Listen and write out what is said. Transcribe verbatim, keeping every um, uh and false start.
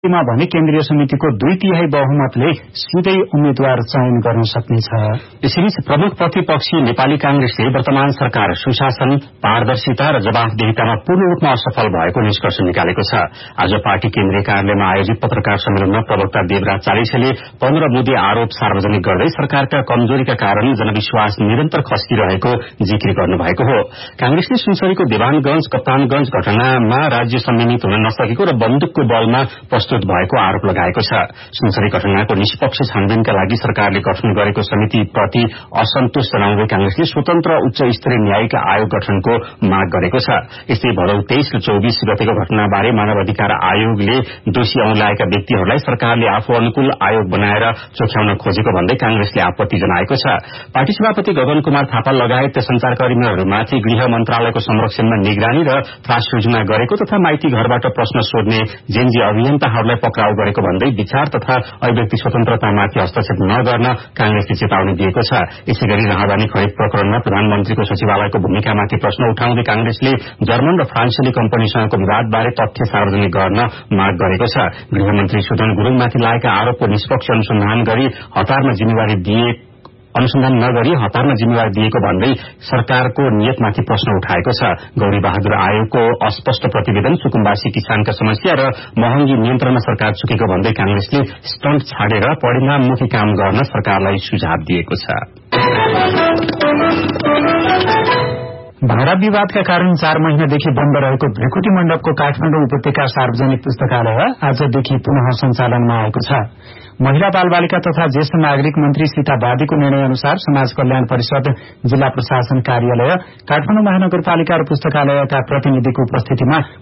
मा भने केन्द्रीय समितिको दुई तिहाई बहुमतले सिधै उम्मेद्वार चयन गर्न सक्नेछ। यसैबीच प्रमुख प्रतिपक्षी नेपाली कांग्रेसले वर्तमान सरकार सुशासन, पारदर्शिता र जवाफदेहितामा पूर्ण रूपमा असफल भएको निष्कर्ष निकालेको छ। आज पार्टी केन्द्रीय कार्यालयमा आयोजित पत्रकार सम्मेलनमा प्रवक्ता देवराज चालिसेले पन्ध्र बुँदे आरोप सार्वजनिक गर्दै सरकारका कमजोरीका कारण जनविश्वास निरन्तर खस्किरहेको जिकिर गर्नुभएको हो। कांग्रेसले सुनसरीको देवानगंज कप्तानगंज घटनामा राज्य सम्मिलित हुन नसकेको र बन्दुकको बलमा प्रस्तुत भएको आरोप लगाएको छ। सुनसरी घटनाको निष्पक्ष छानबिनका लागि सरकारले गठन गरेको समिति प्रति असन्तोष जनाउँदै कांग्रेसले स्वतन्त्र उच्च स्तरीय न्यायिक आयोग गठनको माग गरेको छ। यस्तै भदौ तेइस र चौबीस गतेको घटनाबारे मानव अधिकार आयोगले दोषी औंलाएका व्यक्तिहरूलाई सरकारले आफू अनुकूल आयोग बनाएर चोख्याउन खोजेको भन्दै कांग्रेसले आपत्ति जनाएको छ। पार्टी सभापति गगन कुमार थापा लगायत संचारकर्मीहरूमाथि गृह मन्त्रालयको संरक्षणमा निगरानी र त्रास योजना गरेको तथा माइती घरबाट प्रश्न सोध्ने जेनजी अभियन्ताहरूलाई पक्राउ गरेको भन्दै विचार तथा अभिव्यक्ति स्वतन्त्रतामाथि हस्तक्षेप नगर्न कांग्रेसले चेतावनी दिएको छ। यसैगरी राहदानी खरिद प्रकरणमा प्रधानमन्त्रीको सचिवालयको भूमिकामाथि प्रश्न उठाउँदै कांग्रेसले जर्मन र फ्रान्सेली कम्पनीसँगको विवादबारे तथ्य सार्वजनिक गर्न माग गरेको छ। गृहमन्त्री सुदन गुरूङमाथि लागेका आरोपको निष्पक्ष अनुसन्धान गरी हतारमा जिम्मेवारी दिए अनुसन्धान नगरी हतारमा जिम्मेवारी दिएको भन्दै सरकारको नियतमाथि प्रश्न उठाएको छ। गौरी बहादुर आयोगको अस्पष्ट प्रतिवेदन, सुकुम्बासी किसानका समस्या र महँगी नियन्त्रणमा सरकार चुकेको भन्दै कांग्रेसले स्टन्ट छाडेर परिणाममुखी काम गर्न सरकारलाई सुझाव दिएको छ। भाडा विवादका कारण चार महिनादेखि बन्द रहेको भृकुटी मण्डपको काठमाडौँ उपत्यका सार्वजनिक पुस्तकालय आजदेखि पुनः सञ्चालनमा आएको छ। महिला बाल बालिका तथा ज्येष्ठ नागरिक मन्त्री सीता बादीको निर्णय अनुसार समाज कल्याण परिषद, जिल्ला प्रशासन कार्यालय, काठमाडौँ महानगरपालिका र पुस्तकालयका प्रतिनिधिको उपस्थितिमा